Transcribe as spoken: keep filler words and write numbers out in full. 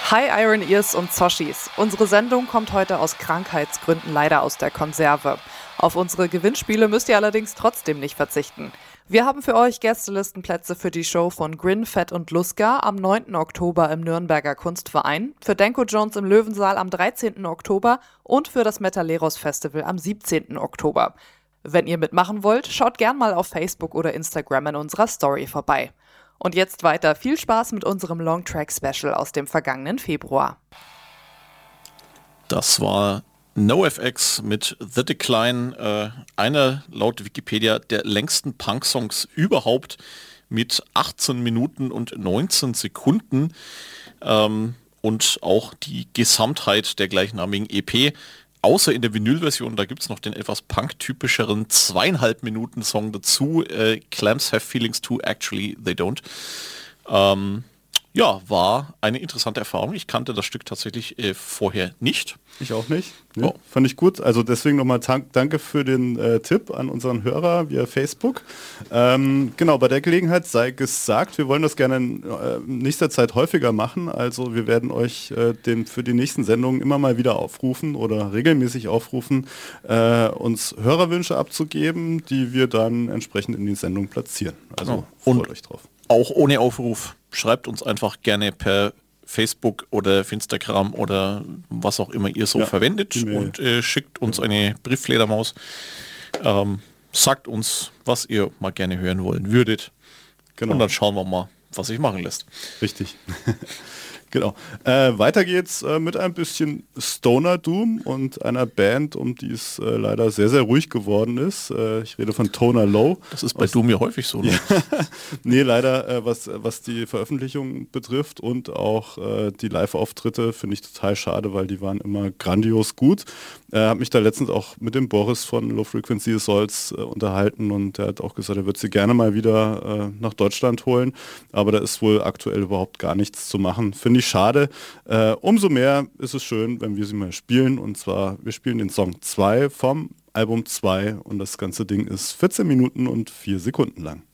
Hi Iron Ears und Zoshis. Unsere Sendung kommt heute aus Krankheitsgründen leider aus der Konserve. Auf unsere Gewinnspiele müsst ihr allerdings trotzdem nicht verzichten. Wir haben für euch Gästelistenplätze für die Show von Grin, Fett und Luska am neunten Oktober im Nürnberger Kunstverein, für Denko Jones im Löwensaal am dreizehnten Oktober und für das Metaleros Festival am siebzehnten Oktober. Wenn ihr mitmachen wollt, schaut gern mal auf Facebook oder Instagram in unserer Story vorbei. Und jetzt weiter viel Spaß mit unserem Longtrack-Special aus dem vergangenen Februar. Das war NoFX mit The Decline, äh, einer laut Wikipedia der längsten Punk-Songs überhaupt mit achtzehn Minuten und neunzehn Sekunden ähm, und auch die Gesamtheit der gleichnamigen E P. Außer in der Vinyl-Version, da gibt es noch den etwas punk-typischeren zweieinhalb Minuten Song dazu. Äh, Clamps have feelings too, actually they don't. Ähm, ja, war eine interessante Erfahrung. Ich kannte das Stück tatsächlich äh, vorher nicht. Ich auch nicht. Ne? Oh. Fand ich gut. Also deswegen nochmal danke für den äh, Tipp an unseren Hörer via Facebook. Ähm, genau, bei der Gelegenheit sei gesagt, wir wollen das gerne in äh, nächster Zeit häufiger machen. Also wir werden euch äh, den, für die nächsten Sendungen immer mal wieder aufrufen oder regelmäßig aufrufen, äh, uns Hörerwünsche abzugeben, die wir dann entsprechend in die Sendung platzieren. Also oh. freut euch drauf. Auch ohne Aufruf. Schreibt uns einfach gerne per Facebook oder Instagram oder was auch immer ihr so ja, verwendet und äh, schickt uns eine Brieffledermaus. Ähm, sagt uns, was ihr mal gerne hören wollen würdet. Genau. Und dann schauen wir mal, was sich machen lässt. Richtig. Genau. Äh, weiter geht's äh, mit ein bisschen Stoner Doom und einer Band, um die es äh, leider sehr, sehr ruhig geworden ist. Äh, ich rede von Toner Low. Das ist bei Doom ja häufig so. Ne? Nee, leider, äh, was, was die Veröffentlichung betrifft und auch äh, die Live-Auftritte finde ich total schade, weil die waren immer grandios gut. Ich äh, habe mich da letztens auch mit dem Boris von Low Frequency Assaults äh, unterhalten und der hat auch gesagt, er wird sie gerne mal wieder äh, nach Deutschland holen, aber da ist wohl aktuell überhaupt gar nichts zu machen. Finde ich schade. Äh, umso mehr ist es schön, wenn wir sie mal spielen. Und zwar, wir spielen den Song zwei vom Album zwei und das ganze Ding ist vierzehn Minuten und vier Sekunden lang.